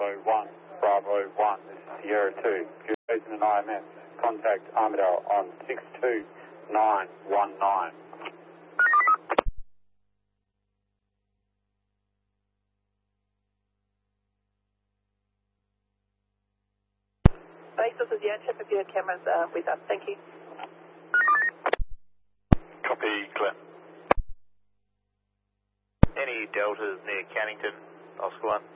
Bravo 1, Bravo 1, this is Sierra 2. If you're an IMS, contact Armadale on 62919. Thanks, this is Yan. Check if your cameras with us. Thank you. Copy, clear. Any deltas near Cannington, Oscar 1?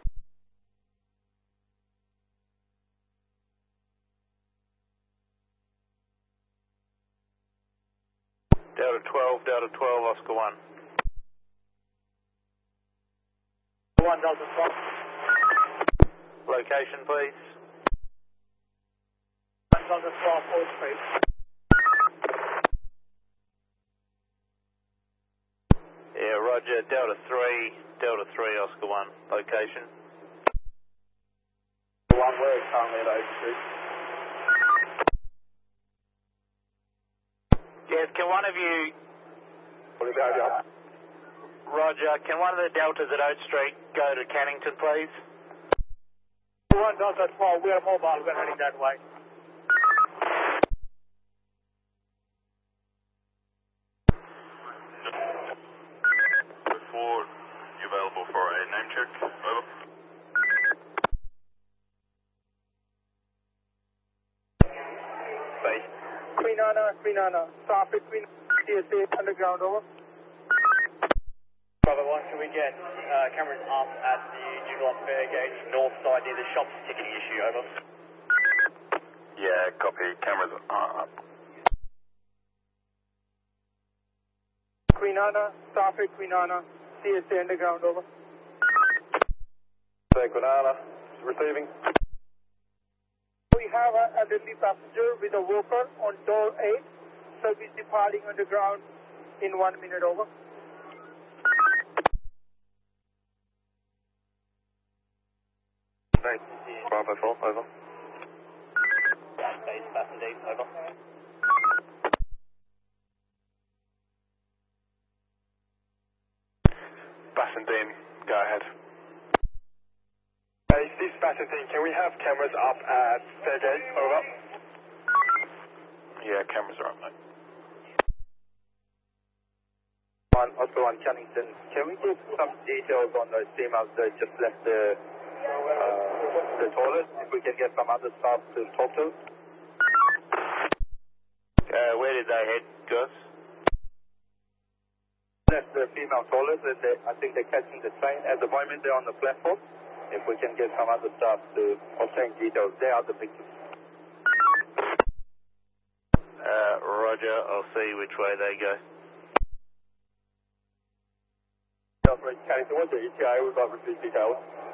Delta 12, Oscar 1. 1 Delta 12. Location, please. 1 Delta 12, Old Street. Yeah, roger. Delta 3, Oscar 1. Location. 1, we're currently at Oak Street. Yes, can one of you... Roger, can one of the deltas at Oak Street go to Cannington, please? 1 Delta 12, we are mobile, we're heading that way. Report, you available for a name check? Over. Base. Queen Anna, traffic, Queen CSA, underground, over. Bravo 1, can we get cameras up at the Jubilant Fairgate north side near the shops ticketing issue, over? Yeah, copy. Cameras are up. Queen Anna, traffic, Queen Anna, CSA, underground, over. Queen Anna, receiving. We have an elderly passenger with a walker on door 8, service departing underground in 1 minute, over. Thanks. Bravo 4, over. Base, Bassendean, over. Bassendean, go ahead. Hey, this is Bassendean. Can we have cameras up at Fairgate? Over. Yeah, cameras are up, mate. 1, Oscar 1, Cannington. Can we get some details on those females that just left the toilet? If we can get some other staff to talk to? Where did they head, Gus? Left the female toilet, and I think they're catching the train. At the moment, they're on the platform. If we can get some other staff to obtain details, they are the victims. Roger, I'll see which way they go. Cannington, what's the ETA? We've got received details.